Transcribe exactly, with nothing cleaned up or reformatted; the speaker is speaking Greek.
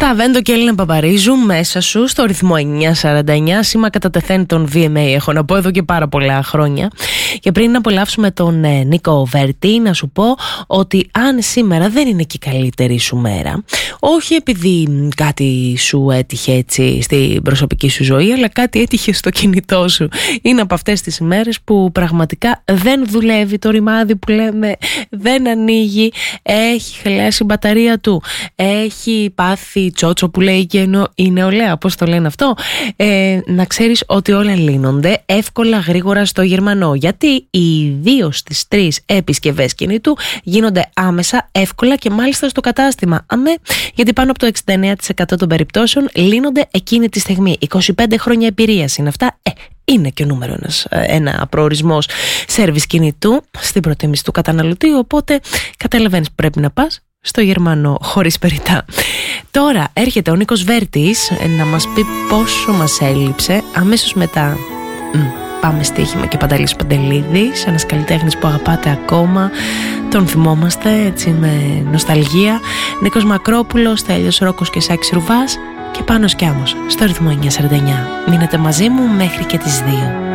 Σωστά, Βέντο και Έλληνα Παπαρίζου μέσα σου στο ρυθμό εννιά σαράντα εννιά. Σήμα κατά τεθέν των βι εμ έι έχω να πω εδώ και πάρα πολλά χρόνια. Και πριν να απολαύσουμε τον ε, Νίκο Βέρτη, να σου πω ότι αν σήμερα δεν είναι και η καλύτερη σου μέρα, όχι επειδή κάτι σου έτυχε έτσι στην προσωπική σου ζωή, αλλά κάτι έτυχε στο κινητό σου. Είναι από αυτές τις ημέρες που πραγματικά δεν δουλεύει το ρημάδι που λέμε, δεν ανοίγει, έχει χαλάσει η μπαταρία του, έχει πάθει τσότσο που λέει και η νεολαία, πώς το λένε αυτό, ε, να ξέρεις ότι όλα λύνονται εύκολα γρήγορα στο Γερμανό, γιατί οι δύο στις τρεις επισκευές κινητού γίνονται άμεσα, εύκολα και μάλιστα στο κατάστημα. Αμέ, γιατί πάνω από το εξήντα εννέα τοις εκατό των περιπτώσεων λύνονται εκείνη τη στιγμή. είκοσι πέντε χρόνια εμπειρίας είναι αυτά. Ε, είναι και ο νούμερο ένας, ένα προορισμός σέρβις κινητού στην προτίμηση του καταναλωτή, οπότε καταλαβαίνεις πρέπει να πας στο Γερμανό χωρίς περιτά. Τώρα έρχεται ο Νίκος Βέρτης να μας πει πόσο μας έλειψε. Αμέσως μετά μ, πάμε στοίχημα και Πανταλής Παντελίδης, ένας καλλιτέχνης που αγαπάτε ακόμα, τον θυμόμαστε έτσι με νοσταλγία. Νίκος Μακρόπουλος, Στέλιος Ρόκος και Σάκης Ρουβάς και Πάνος Κιάμος στο ρυθμό εννιά σαράντα εννιά. Μείνετε μαζί μου μέχρι και τις δύο.